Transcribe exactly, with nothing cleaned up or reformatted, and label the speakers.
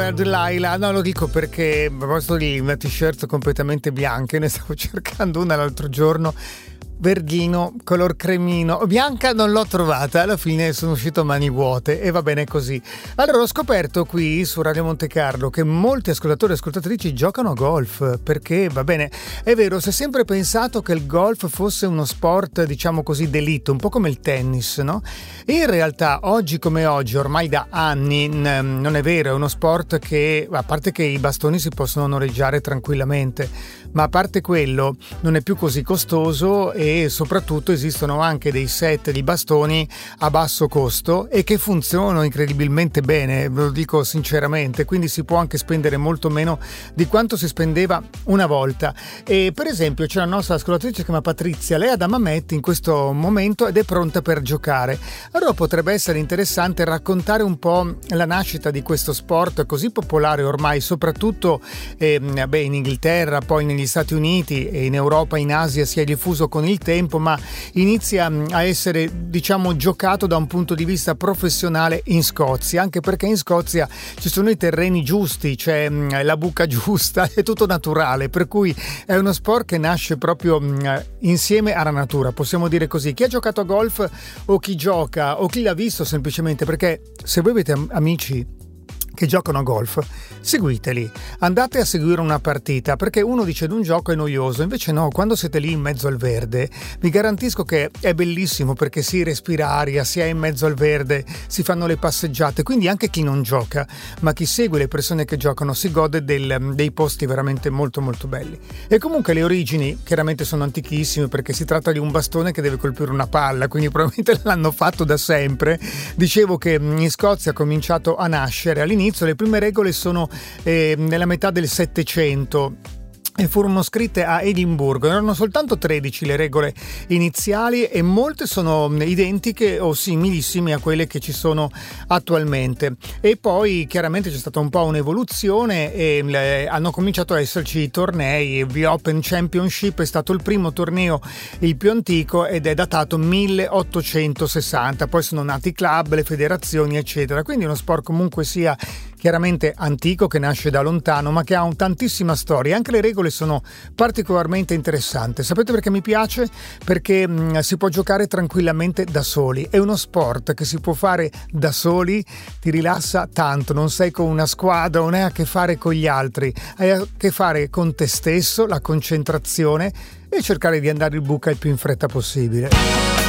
Speaker 1: Delilah, Delilah, no, lo dico perché a proposito di una t-shirt completamente bianca, ne stavo cercando una l'altro giorno, verdino, color cremino, bianca non l'ho trovata, alla fine sono uscito a mani vuote e va bene così. Allora ho scoperto qui su Radio Monte Carlo che molti ascoltatori e ascoltatrici giocano a golf, perché va bene, è vero, si è sempre pensato che il golf fosse uno sport diciamo così d'élite, un po' come il tennis, no? E in realtà oggi come oggi, ormai da anni, non è vero, è uno sport che, a parte che i bastoni si possono noleggiare tranquillamente, ma a parte quello non è più così costoso e e soprattutto esistono anche dei set di bastoni a basso costo e che funzionano incredibilmente bene, ve lo dico sinceramente, quindi si può anche spendere molto meno di quanto si spendeva una volta. E per esempio c'è la nostra ascoltatrice che si chiama Patrizia, lei ha da Mametti in questo momento ed è pronta per giocare. Allora potrebbe essere interessante raccontare un po' la nascita di questo sport così popolare ormai, soprattutto eh, beh, in Inghilterra, poi negli Stati Uniti e in Europa, in Asia si è diffuso con il tempo, ma inizia a essere diciamo giocato da un punto di vista professionale in Scozia, anche perché in Scozia ci sono i terreni giusti, c'è la buca giusta, è tutto naturale, per cui è uno sport che nasce proprio insieme alla natura, possiamo dire così. Chi ha giocato a golf o chi gioca o chi l'ha visto semplicemente, perché se voi avete amici che giocano a golf, seguiteli, andate a seguire una partita, perché uno dice d'un gioco è noioso, invece no, quando siete lì in mezzo al verde vi garantisco che è bellissimo, perché si respira aria, si è in mezzo al verde, si fanno le passeggiate, quindi anche chi non gioca, ma chi segue le persone che giocano si gode del, dei posti veramente molto molto belli. E comunque le origini chiaramente sono antichissime, perché si tratta di un bastone che deve colpire una palla, quindi probabilmente l'hanno fatto da sempre. Dicevo che in Scozia ha cominciato a nascere all'inizio. Le prime regole sono eh, nella metà del Settecento e furono scritte a Edimburgo. Erano soltanto tredici le regole iniziali e molte sono identiche o similissime a quelle che ci sono attualmente. E poi chiaramente c'è stata un po' un'evoluzione e eh, hanno cominciato a esserci i tornei. The Open Championship è stato il primo torneo, il più antico, ed è datato milleottocentosessanta. Poi sono nati i club, le federazioni eccetera, quindi uno sport comunque sia chiaramente antico, che nasce da lontano, ma che ha un tantissima storia. Anche le regole sono particolarmente interessanti. Sapete perché mi piace? Perché mh, si può giocare tranquillamente da soli. È uno sport che si può fare da soli, ti rilassa tanto, non sei con una squadra, non hai a che fare con gli altri, hai a che fare con te stesso, la concentrazione e cercare di andare in buca il più in fretta possibile.